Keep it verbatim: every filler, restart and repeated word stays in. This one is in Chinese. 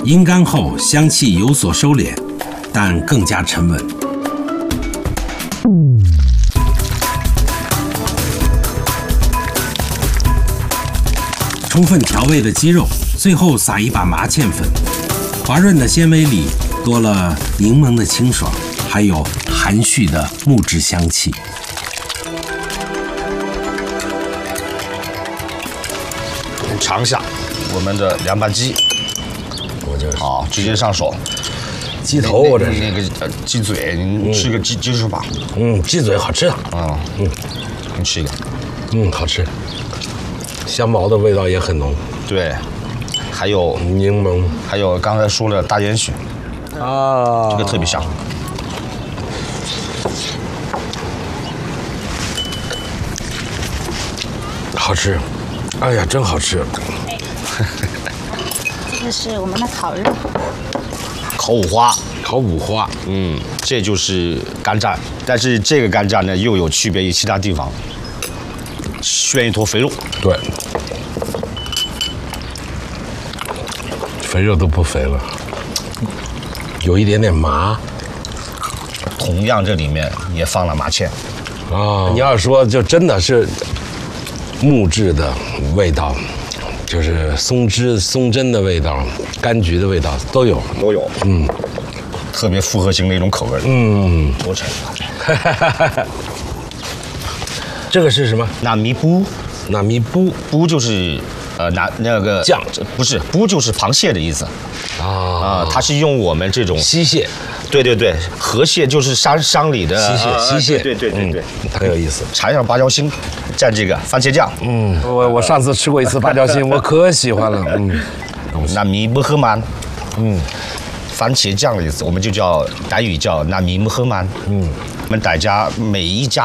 阴干后香气有所收敛，但更加沉稳。充分调味的鸡肉，最后撒一把麻芡粉，滑润的纤维里多了柠檬的清爽，还有含蓄的木质香气。 尝一下我们的凉拌鸡， 我这好，直接上手。 鸡头，我这是那个呃鸡嘴，你吃个鸡鸡翅膀。 嗯，鸡嘴好吃。 啊，嗯，你吃一个。 嗯，好吃。香茅的味道也很浓。 对，还有柠檬， 还有刚才说了大烟熏， 啊， 这个特别香。 好吃。哎呀，真好吃！ 这个是我们的烤肉， 烤五花， 烤五花， 嗯，这就是干蘸，但是这个干蘸呢又有区别于其他地方，炫一坨肥肉， 对，肥肉都不肥了，有一点点麻。 同样这里面也放了麻芡， 啊，你要说就真的是木质的味道，就是松枝、松针的味道、柑橘的味道都有， 都有，嗯，特别复合型的一种口味， 嗯， 多吃一个。 这个是什么？ 纳米布， 纳米布布就是呃拿那个酱， 不是布就是螃蟹的意思啊啊，它是用我们这种溪蟹， 对对对，河蟹就是山山里的溪蟹，溪蟹， 对对对对， 很有意思。 尝一下芭蕉心，蘸这个番茄酱， 嗯，我我上次吃过一次芭蕉心，我可喜欢了，嗯， 纳米布赫曼，嗯。番茄酱的意思，我们就叫傣语叫纳米木赫曼。嗯，我们傣家每一家